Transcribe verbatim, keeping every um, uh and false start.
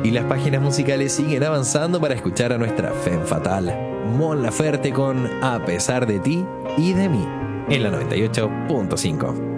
Y las páginas musicales siguen avanzando para escuchar a nuestra femme fatal, Mon Laferte con A pesar de ti y de mí, en la noventa y ocho punto cinco.